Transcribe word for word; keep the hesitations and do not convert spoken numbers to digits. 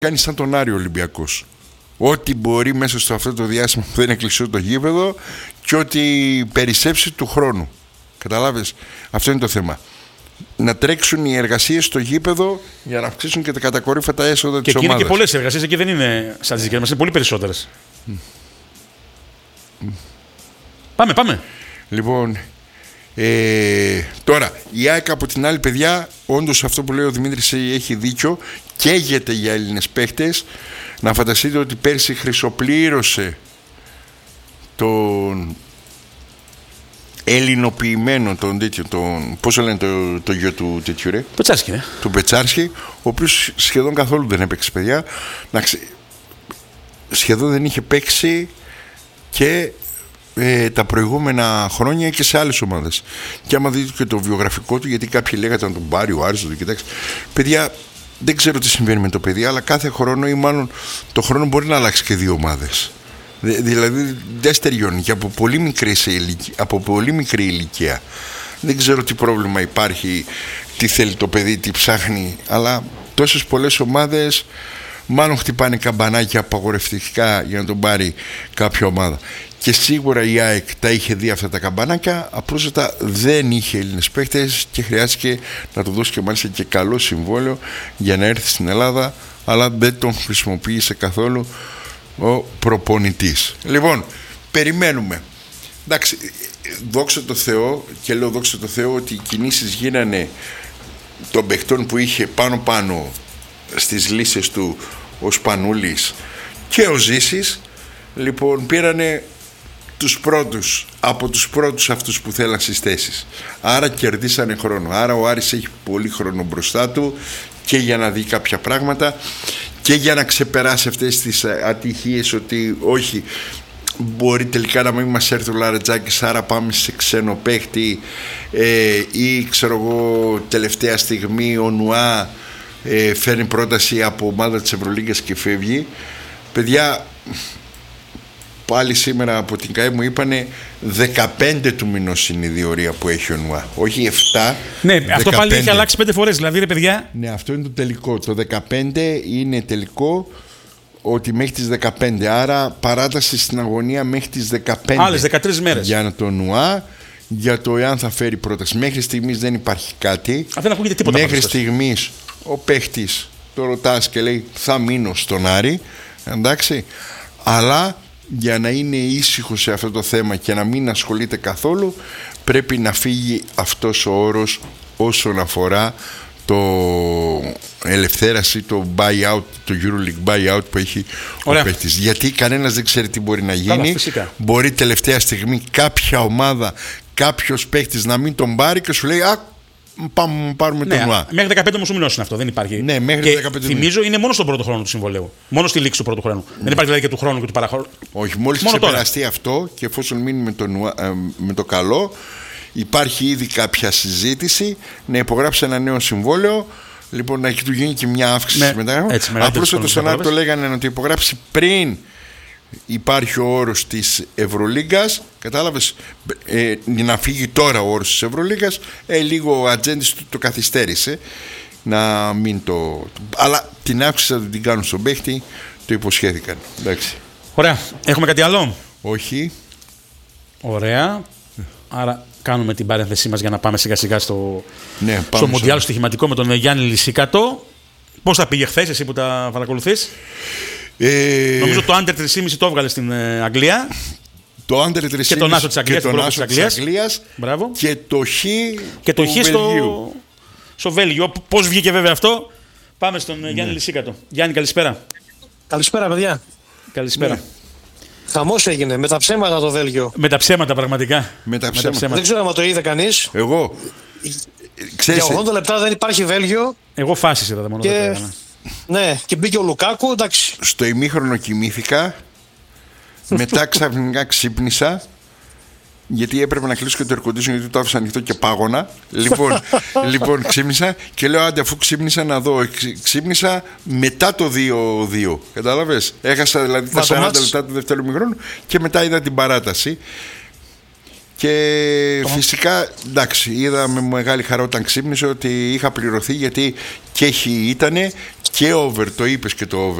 κάνει σαν τον Άρη Ολυμπιακός. Ό,τι μπορεί μέσα στο αυτό το διάστημα που δεν είναι κλειστό το γήπεδο και ό,τι περισσέψει του χρόνου. Καταλάβες, αυτό είναι το θέμα. Να τρέξουν οι εργασίες στο γήπεδο για να αυξήσουν και τα κατακορύφωτα έσοδα της ομάδας. Και εκεί είναι και πολλές εργασίες, εκεί δεν είναι σαν τις δικές μας, είναι πολύ περισσότερες. Mm. Mm. Πάμε, πάμε. Λοιπόν, ε, τώρα η ΑΕΚ από την άλλη, παιδιά, όντως αυτό που λέει ο Δημήτρης έχει δίκιο, καίγεται για Έλληνες παίχτες. Να φανταστείτε ότι πέρσι χρυσοπλήρωσε τον ελληνοποιημένο, τον τέτοιο, τον, πώς λένε το, το γιο του τέτοιου ρε, Πετσάρσκι, ναι. του Πετσάρσκι, ο οποίος σχεδόν καθόλου δεν έπαιξε, παιδιά. Να ξε... σχεδόν δεν είχε παίξει και ε, τα προηγούμενα χρόνια και σε άλλες ομάδες. Και άμα δείτε και το βιογραφικό του, γιατί κάποιοι λέγατε να τον πάρει ο Άρης, το κοιτάξει, παιδιά, δεν ξέρω τι συμβαίνει με το παιδί, αλλά κάθε χρόνο ή μάλλον το χρόνο μπορεί να αλλάξει και δύο ομάδες. Δηλαδή δεν στεριώνει και από πολύ μικρή, από πολύ μικρή ηλικία. Δεν ξέρω τι πρόβλημα υπάρχει, τι θέλει το παιδί, τι ψάχνει, αλλά τόσες πολλές ομάδες μάλλον χτυπάνε καμπανάκια απαγορευτικά για να τον πάρει κάποια ομάδα. Και σίγουρα η ΑΕΚ τα είχε δει αυτά τα καμπανάκια, απλώς δεν είχε Έλληνες παίκτες και χρειάστηκε να του δώσει και μάλιστα και καλό συμβόλαιο για να έρθει στην Ελλάδα, αλλά δεν τον χρησιμοποίησε καθόλου ο προπονητής. Λοιπόν, περιμένουμε. Εντάξει, δόξα τω Θεώ, και λέω δόξα τω Θεώ ότι οι κινήσεις γίνανε των παιχτών που είχε πάνω πάνω στις λύσεις του ο Σπανούλης και ο Ζήσης. Λοιπόν, πήρανε τους πρώτους, από τους πρώτους αυτούς που θέλαν στις θέσεις. Άρα κερδίσανε χρόνο. Άρα ο Άρης έχει πολύ χρόνο μπροστά του και για να δει κάποια πράγματα και για να ξεπεράσει αυτές τις ατυχίες, ότι όχι, μπορεί τελικά να μην μας έρθει ο Λαρετζάκης, άρα πάμε σε ξένο παίχτη, ε, ή ξέρω εγώ τελευταία στιγμή ο Νουά ε, φέρνει πρόταση από ομάδα της Ευρωλίγκας και φεύγει. Παιδιά, πάλι σήμερα από την ΚΑΕ μου είπανε δεκαπέντε του μηνός είναι η διορία που έχει ο Νουά, όχι επτά. Ναι, δεκαπέντε. Αυτό πάλι έχει αλλάξει πέντε φορές, δηλαδή ρε παιδιά. Ναι, αυτό είναι το τελικό. Το δεκαπέντε είναι τελικό, ότι μέχρι τις δεκαπέντε. Άρα παράταση στην αγωνία μέχρι τις δεκαπέντε. Άλλες δεκατρείς μέρες. Για το Νουά, για το εάν θα φέρει πρόταση. Μέχρι στιγμής δεν υπάρχει κάτι. Α, δεν ακούγεται τίποτα. Μέχρι στιγμής ο παίχτης το ρωτάς και λέει θα μείνω στον Άρη. Εντάξει. Αλλά για να είναι ήσυχο σε αυτό το θέμα και να μην ασχολείται καθόλου, πρέπει να φύγει αυτός ο όρος όσον αφορά το ελευθέραση, το buyout, το EuroLeague buyout που έχει Ωραία. ο παίκτης. Γιατί κανένας δεν ξέρει τι μπορεί να γίνει. Καλά, μπορεί τελευταία στιγμή κάποια ομάδα, κάποιος παίκτης να μην τον πάρει και σου λέει α, πάμε, πάρουμε ναι, τον Νουά. Μέχρι δεκαπέντε όμως ο μηνός είναι αυτό, δεν υπάρχει. Ναι, μέχρι και δεκαπέντε θυμίζω είναι μόνο στον πρώτο χρόνο του συμβολέου. Μόνο στη λήξη του πρώτου χρόνου. Ναι. Δεν υπάρχει δηλαδή και του χρόνου και του παραχρόνου. Όχι, μόλις ξεπεραστεί αυτό και εφόσον μείνει με το, ε, με το καλό, υπάρχει ήδη κάποια συζήτηση να υπογράψει ένα νέο συμβόλαιο. Λοιπόν, να του γίνει και μια αύξηση ναι, μετά. Απλώς το σενάριο το λέγανε να το υπογράψει πριν υπάρχει ο όρος της Ευρωλίγκας. Κατάλαβες, ε, να φύγει τώρα ο όρος της Ευρωλίγκας, ε, λίγο ο ατζέντης του το καθυστέρησε να μην το... Αλλά την αύξηση θα την κάνουν στον παίχτη, το υποσχέθηκαν. Εντάξει. Ωραία, έχουμε κάτι άλλο? Όχι. Ωραία. Άρα κάνουμε την παρένθεσή μας για να πάμε σιγά σιγά στο, ναι, στο Μοντιάλ στοιχηματικό με τον Γιάννη Λυσίκατο. Πώς θα πήγε χθες, εσύ που τα παρακολουθείς? Ε... Νομίζω το Under τρία κόμμα πέντε το έβγαλε στην ε, Αγγλία. Το Under τρία κόμμα πέντε και τον Άσο της Αγγλίας, και, τον Άσο της Αγγλίας Μπράβο. και το Χ και το Χ στο, στο Βέλγιο. Πώς βγήκε βέβαια αυτό? Πάμε στον ναι. Γιάννη Λυσίκατο. Γιάννη, καλησπέρα. Καλησπέρα, παιδιά. Καλησπέρα. Ναι. Χαμός έγινε, με τα ψέματα το Βέλγιο. Με τα ψέματα, πραγματικά. Με τα ψέματα. ψέματα. Δεν ξέρω αν το είδε κανείς. Εγώ. Ξέρεις... Για ογδόντα λεπτά δεν υπάρχει Βέλγιο. Εγώ φάσεις είδα μόνο. Και... ναι, και μπήκε ο Λουκάκου, εντάξει. Στο ημίχρονο κοιμήθηκα. Μετά ξαφνικά ξύπνησα. Γιατί έπρεπε να κλείσω και το air conditioning, γιατί το άφησα ανοιχτό και πάγωνα. Λοιπόν, λοιπόν ξύπνησα και λέω άντε, αφού ξύπνησα να δω. Ξύπνησα μετά το δύο δύο. Κατάλαβες. Έχασα δηλαδή τα σαράντα λεπτά του δεύτερου ημιχρόνου και μετά είδα την παράταση. Και φυσικά, εντάξει, είδα με μεγάλη χαρά όταν ξύπνησε ότι είχα πληρωθεί, γιατί και έχει ήτανε Και over, το είπες και το over